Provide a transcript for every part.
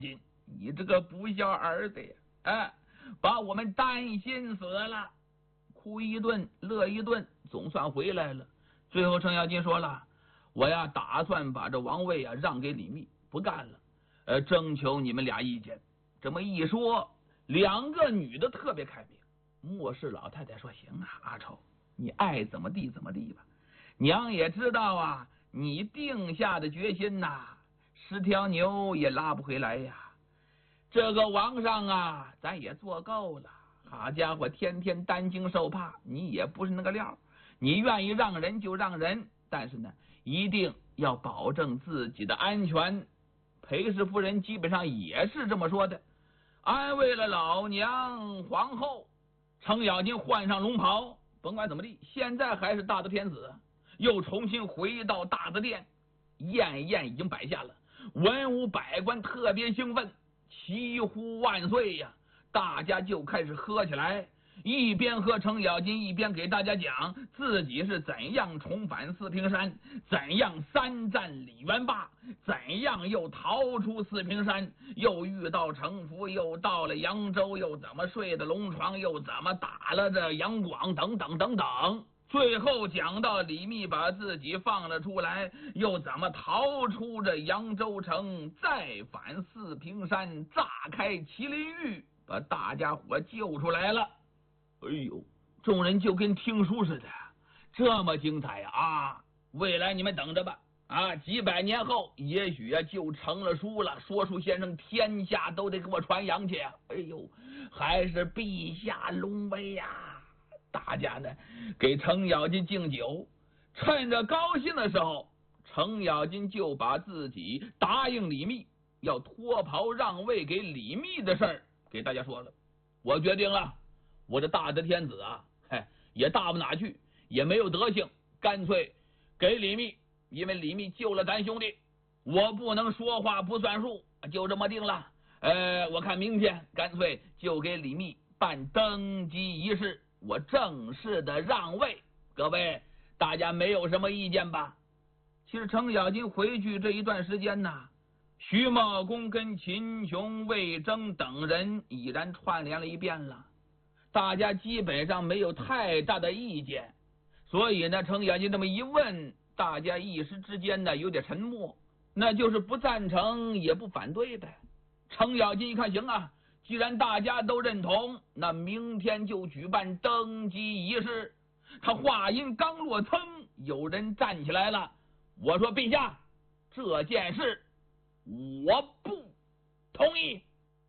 你这个不孝儿子呀！哎，把我们担心死了，哭一顿乐一顿，总算回来了。最后程咬金说了，我呀打算把这王位啊让给李密，不干了，征求你们俩意见。这么一说，两个女的特别开明。莫氏老太太说，行啊，阿丑，你爱怎么地怎么地吧，娘也知道啊，你定下的决心呐，10条牛也拉不回来呀。这个王上啊，咱也做够了，好家伙，天天担惊受怕，你也不是那个料。你愿意让人就让人，但是呢，一定要保证自己的安全。裴氏夫人基本上也是这么说的。安慰了老娘皇后，程咬金换上龙袍，甭管怎么地，现在还是大德天子，又重新回到大德殿，宴已经摆下了，文武百官特别兴奋，齐呼万岁呀！大家就开始喝起来，一边喝程咬金一边给大家讲自己是怎样重返四平山，怎样3战李元霸，怎样又逃出四平山，又遇到程福，又到了扬州，又怎么睡的龙床，又怎么打了这杨广，等等等等。最后讲到李密把自己放了出来，又怎么逃出这扬州城，再返四平山，炸开麒麟玉，把大家伙救出来了。哎呦，众人就跟听书似的，这么精彩啊！未来你们等着吧，啊，几百年后也许啊就成了书了，说书先生天下都得给我传扬去啊！哎呦，还是陛下隆威呀！大家呢给程咬金敬酒，趁着高兴的时候，程咬金就把自己答应李密要脱袍让位给李密的事儿给大家说了。我决定了，我这大德天子啊，也大不哪去，也没有德行，干脆给李密，因为李密救了咱兄弟，我不能说话不算数，就这么定了。我看明天干脆就给李密办登基仪式，我正式的让位，各位大家没有什么意见吧？其实程咬金回去这一段时间呢，徐茂公跟秦琼、魏征等人已然串联了一遍了，大家基本上没有太大的意见，所以呢，程咬金这么一问，大家一时之间呢有点沉默，那就是不赞成也不反对呗。程咬金一看，行啊，既然大家都认同，那明天就举办登基仪式。他话音刚落，噌，有人站起来了，我说陛下，这件事我不同意。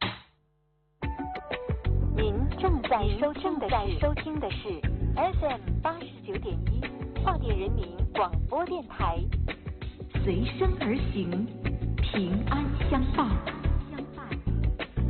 您正在收听的是 FM 89.1跨点人民广播电台，随声而行，平安相伴。